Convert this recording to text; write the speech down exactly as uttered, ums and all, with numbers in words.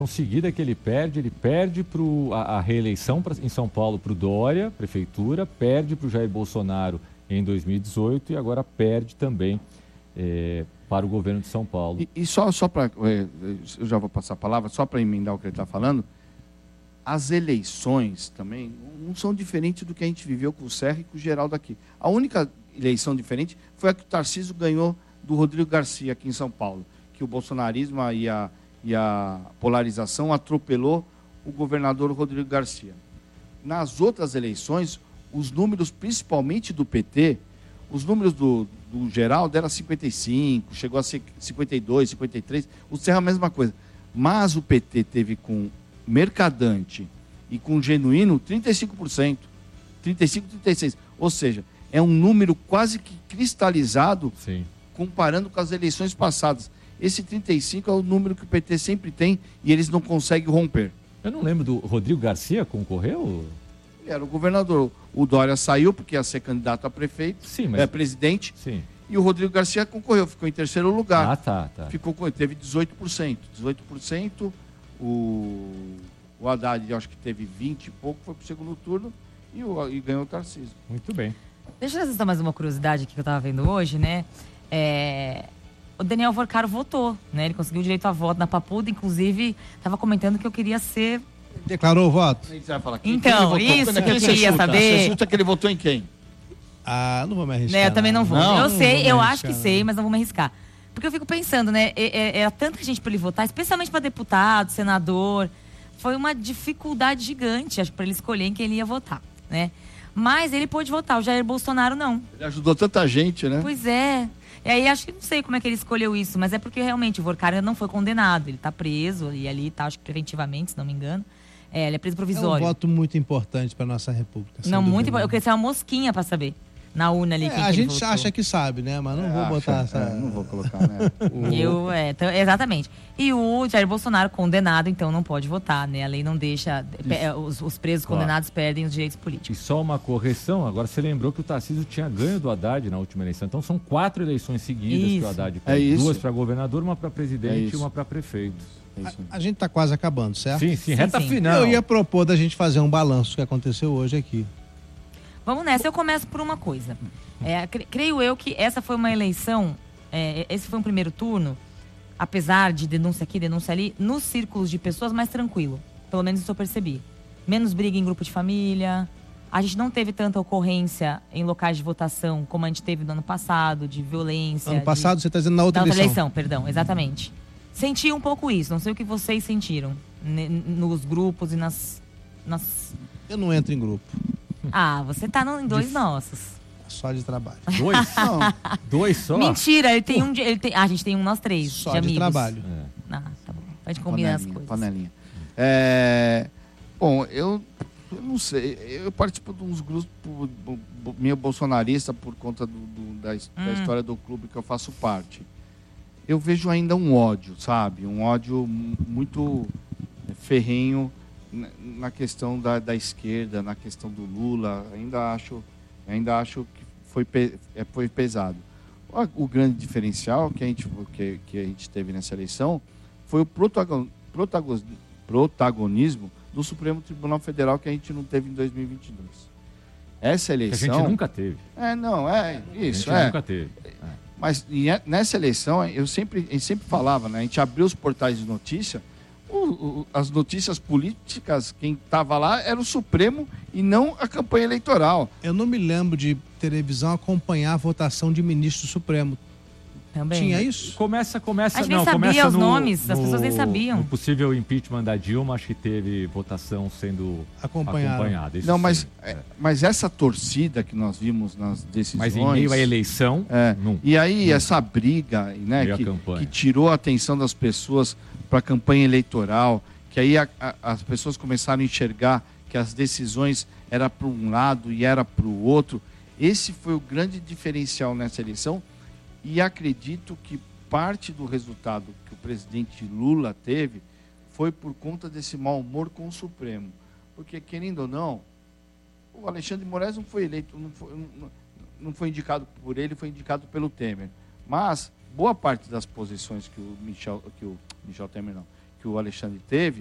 seguida que ele perde, ele perde pro, a, a reeleição pra, em São Paulo para o Dória, prefeitura, perde para o Jair Bolsonaro em dois mil e dezoito e agora perde também é, para o governo de São Paulo. E, e só, só para, eu já vou passar a palavra, só para emendar o que ele está falando, as eleições também não são diferentes do que a gente viveu com o Serra e com o Geraldo aqui. A única eleição diferente foi a que o Tarcísio ganhou do Rodrigo Garcia aqui em São Paulo, que o bolsonarismo e a, e a polarização atropelou o governador Rodrigo Garcia. Nas outras eleições, os números, principalmente do P T, os números do, do Geraldo eram cinquenta e cinco, chegou a ser cinquenta e dois, cinquenta e três, o Serra a mesma coisa. Mas o P T teve com Mercadante e com Genuíno trinta e cinco por cento, trinta e cinco, trinta e seis. Ou seja, é um número quase que cristalizado. Sim. Comparando com as eleições passadas. Esse trinta e cinco é o número que o P T sempre tem e eles não conseguem romper. Eu não lembro do Rodrigo Garcia concorreu? Ele era o governador. O Dória saiu porque ia ser candidato a prefeito, Sim, mas... é presidente. Sim. E o Rodrigo Garcia concorreu, ficou em terceiro lugar. Ah, tá, tá. Ficou, teve dezoito por cento. dezoito por cento. O, o Haddad, eu acho que teve vinte e pouco, foi para o segundo turno e, o, e ganhou o Tarcísio. Muito bem. Deixa eu ressaltar mais uma curiosidade aqui que eu estava vendo hoje, né? É... O Daniel Vorcaro votou, né? Ele conseguiu o direito a voto na Papuda, inclusive estava comentando que eu queria ser... Declarou o voto? Você vai falar, quem, então, quem isso votou? que eu Você queria chuta? saber. Você chuta que ele votou em quem? Ah, não vou me arriscar. Né, eu também não vou. Não, eu não sei, vou eu arriscar, acho que não. sei, mas não vou me arriscar. Porque eu fico pensando, né? É, é, era tanta gente para ele votar, especialmente para deputado, senador. Foi uma dificuldade gigante, acho, para ele escolher em quem ele ia votar, né? Mas ele pôde votar, o Jair Bolsonaro não. Ele ajudou tanta gente, né? Pois é. E aí acho que não sei como é que ele escolheu isso, mas é porque realmente o Vorcaro não foi condenado. Ele tá preso e ali tá, acho que preventivamente, se não me engano. É, ele é preso É um provisório. voto muito importante para nossa república. sem Não, muito dúvida. importante. Eu queria ser uma mosquinha para saber. Na urna ali. É, quem a que ele gente votou. acha que sabe, né? Mas não É, vou acha, botar essa... é, não vou colocar, né? Eu, é, então, exatamente. E o Jair Bolsonaro condenado, então não pode votar, né? A lei não deixa. pe- Os, os presos Claro. condenados perdem os direitos E políticos. só uma correção, agora você lembrou que o Tarcísio tinha ganho do Haddad na última eleição. Então são quatro eleições seguidas que Isso. o Haddad É perde. isso. Duas para governador, uma para É presidente isso. e uma para prefeito. É isso. A gente tá quase acabando, certo? Sim, sim, Sim, reta sim. final. Eu ia propor da gente fazer um balanço do que aconteceu hoje aqui. Vamos nessa, eu começo por uma coisa. É, cre- creio eu que essa foi uma eleição, é, esse foi um primeiro turno, apesar de denúncia aqui, denúncia ali, nos círculos de pessoas mais tranquilo. Pelo menos isso eu percebi. Menos briga em grupo de família. A gente não teve tanta ocorrência em locais de votação como a gente teve no ano passado, de violência. Ano de- passado, você está dizendo na outra Na outra eleição. eleição, perdão, exatamente. Senti um pouco isso, não sei o que vocês sentiram ne- nos grupos e nas... nas... Eu não entro em grupo, Ah, você tá no, em dois nossos. só de trabalho. Dois? Não, Dois só? Mentira, ele tem um. de- Ele tem, ah, a gente tem um, nós três. Só de de amigos. trabalho. É. Ah, tá bom. Pode combinar as panelinha, coisas. panelinha. É, bom, eu, eu não sei, eu participo de uns grupos bo- bo- bo- meio bolsonarista por conta do, do- da, his- da Hum. história do clube que eu faço parte. Eu vejo ainda um ódio, sabe? Um ódio mu- muito ferrenho na- na questão da, da esquerda, na questão do Lula. Ainda acho, ainda acho que foi, pe- é, foi pesado. O, o grande diferencial que a, gente, que, que a gente teve nessa eleição foi o protagon, protagon, protagonismo do Supremo Tribunal Federal que a gente não teve em dois mil e vinte e dois. Essa Que a eleição... gente nunca teve. É, não, é A isso, gente é. nunca teve. Mas e é- nessa eleição, eu sempre, a gente sempre falava, né? A gente abriu os portais de notícia, o- o- as notícias políticas, quem estava lá era o Supremo e não a campanha eleitoral. Eu não me lembro de televisão acompanhar a votação de ministro supremo. Também. Tinha isso? Começa, começa, A gente nem não, sabia começa os no, nomes, as no- pessoas nem sabiam. No possível impeachment da Dilma, acho que teve votação sendo Acompanharam. acompanhada. Isso não, sim, mas, é. é, mas essa torcida que nós vimos nas decisões... Mas em meio à eleição, É, não. e aí essa briga, né, Meio à que, campanha. que tirou a atenção das pessoas para a campanha eleitoral, que aí a- a- as pessoas começaram a enxergar que as decisões eram para um lado e era para o outro. Esse foi o grande diferencial nessa eleição e acredito que parte do resultado que o presidente Lula teve foi por conta desse mau humor com o Supremo. Porque, querendo ou não, o Alexandre de Moraes não foi eleito, não foi, não- não foi indicado por ele, foi indicado pelo Temer. Mas boa parte das posições que o Michel, que o Michel Temer não, que o Alexandre teve,